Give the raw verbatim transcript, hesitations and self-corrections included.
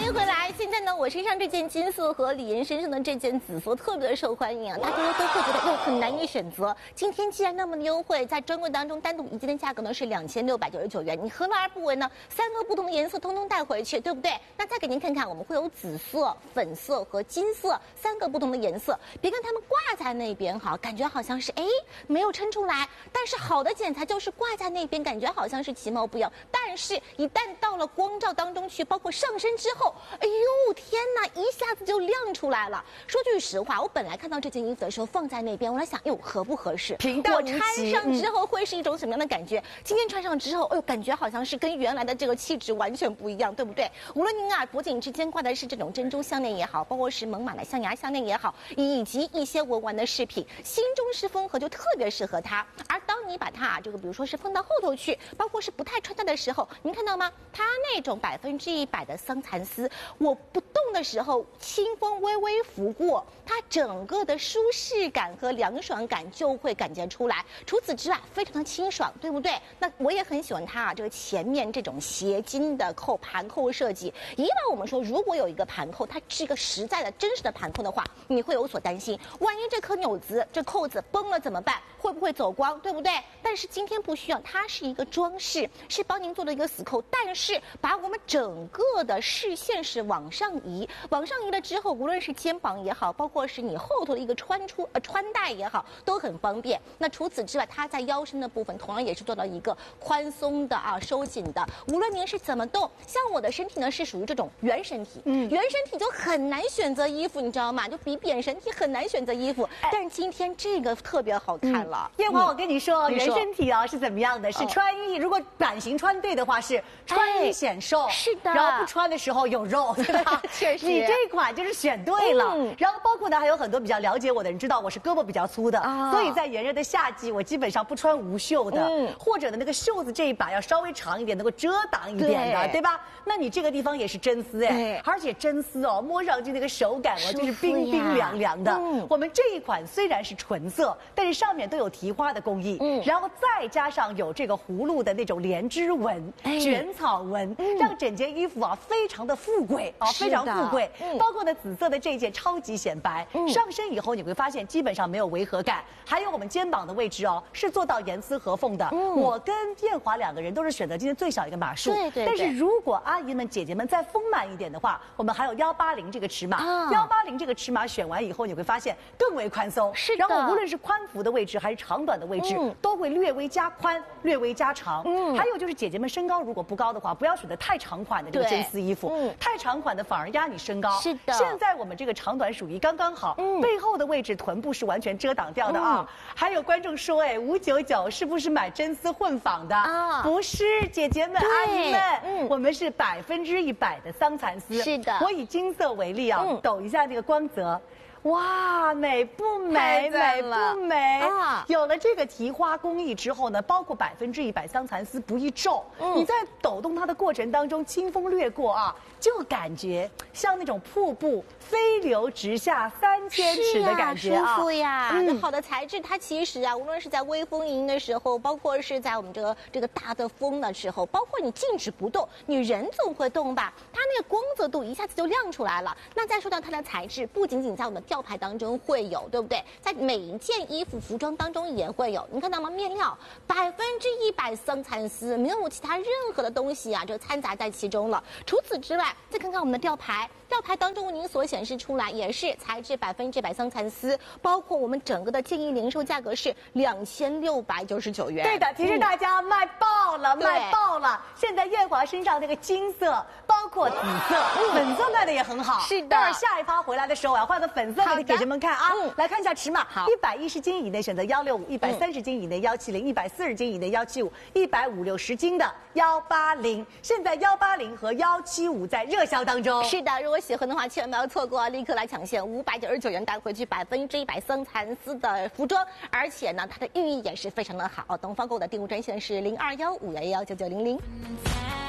迎回来。现在呢，我身上这件金色和李岩身上的这件紫色特别的受欢迎啊，大家都会觉得哟很难以选择。今天既然那么的优惠，在专柜当中单独一件的价格呢是两千六百九十九元，你何乐而不为呢？三个不同的颜色通通带回去，对不对？那再给您看看，我们会有紫色、粉色和金色三个不同的颜色。别看它们挂在那边哈，感觉好像是哎没有撑出来，但是好的剪裁就是挂在那边，感觉好像是其貌不扬，但是一旦到了光照当中去，包括上身之后，哎呦天哪，一下子就亮出来了。说句实话，我本来看到这件衣服的时候放在那边，我在想，哟合不合适？ 平淡无奇。 我穿上之后会是一种什么样的感觉？嗯、今天穿上之后，哎呦，感觉好像是跟原来的这个气质完全不一样，对不对？无论您啊脖颈之间挂的是这种珍珠项链也好，包括是猛犸的象牙项链也好，以及一些文玩的饰品，新中式风格就特别适合它。而当你把它啊这个比如说是放到后头去，包括是不太穿戴的时候，您看到吗？它那种百分之一百的桑蚕丝，我不动的时候，清风微微拂过，它整个的舒适感和凉爽感就会感觉出来。除此之外，非常的清爽，对不对？那我也很喜欢它啊，这个前面这种斜襟的扣盘扣设计。以往我们说，如果有一个盘扣，它是一个实在的、真实的盘扣的话，你会有所担心，万一这颗纽子、这扣子崩了怎么办？会不会走光，对不对？但是今天不需要，它是一个装饰，是帮您做了一个死扣，但是把我们整个的视线是往上移，往上移了之后，无论是肩膀也好，包括是你后头的一个穿出呃穿戴也好，都很方便。那除此之外，它在腰身的部分同样也是做到一个宽松的啊收紧的，无论您是怎么动，像我的身体呢是属于这种圆身体，嗯，圆身体就很难选择衣服，你知道吗？就比扁身体很难选择衣服，但是今天这个特别好看了。 燕华，我跟你说， 你说圆身体啊是怎么样的？是穿衣，如果版型穿对的话，是穿衣显瘦， 是的， 然后不穿的时候有肉，对吧？ 确实， 你这款就是选对了。 嗯、 然后包括呢，还有很多比较了解我的人知道我是胳膊比较粗的，哦、所以在炎热的夏季，我基本上不穿无袖的，嗯、或者呢那个袖子这一把要稍微长一点，能够遮挡一点的， 对, 对吧？那你这个地方也是真丝哎，而且真丝哦，摸上去那个手感哦，就是冰冰凉凉的。嗯、我们这一款虽然是纯色，但是上面都有提花的工艺，嗯、然后再加上有这个葫芦的那种莲枝纹、哎、卷草纹，嗯、让整件衣服啊非常的富贵啊，非常富贵。嗯、包括呢紫色的这件超级显白，嗯、上身以后你会发现基本上没有违和感，还有我们肩膀的位置哦是做到严丝合缝的。嗯、我跟燕华两个人都是选择今天最小一个码数， 对对对。 但是如果阿姨们、姐姐们再丰满一点的话，我们还有幺八零这个尺码，幺八零这个尺码选完以后，你会发现更为宽松。 是的。 然后无论是宽幅的位置还是长短的位置，嗯、都会略微加宽、略微加长。嗯。还有就是姐姐们身高如果不高的话，不要选择太长款的这个真丝衣服，嗯、太长款的反而压你身高。 是的。 现在我们这个长短属于刚刚好，嗯、背后的位置臀部是完全遮挡掉的啊。嗯、还有观众说，哎，五九九是不是买真丝混纺的？啊，不是，姐姐们、阿姨们，嗯、我们是百分之一百的桑蚕丝。 是的。 我以金色为例啊，嗯、抖一下这个光泽。哇，美不美？美不美？啊！有了这个提花工艺之后呢，包括百分之一百桑蚕丝不易皱，嗯、你在抖动它的过程当中，清风掠过啊，就感觉像那种瀑布飞流直下三千尺的感觉啊， 舒服呀！嗯、那好的材质，它其实啊，无论是在微风迎的时候，包括是在我们这个这个大的风的时候，包括你静止不动，你人总会动吧？它那个光泽度一下子就亮出来了。那再说到它的材质，不仅仅在我们吊牌当中会有，对不对？在每一件衣服、服装当中也会有。你看到吗？面料百分之一百桑蚕丝，没有其他任何的东西啊，这个掺杂在其中了。除此之外，再看看我们的吊牌，吊牌当中为您所显示出来也是材质百分之百桑蚕丝，包括我们整个的建议零售价格是两千六百九十九元。 对的，提示大家卖爆了，嗯、卖爆了！现在燕华身上那个金色，包括紫色、嗯、粉色卖的也很好。 是的。 待会儿下一趴回来的时候，我要换个粉色给姐姐们看啊。嗯、来看一下尺码， 好， 一百一十斤以内选择幺六五，一百三十斤以内幺七零，一百四十斤以内幺七五，一百五六十斤的幺八零。现在幺八零和幺七五在热销当中。 是的，如果喜欢的话，千万不要错过，立刻来抢现五百九十九元带回去百分之一百桑蚕丝的服装，而且呢，它的寓意也是非常的好。东方购的订购专线是零二幺五幺幺九九零零。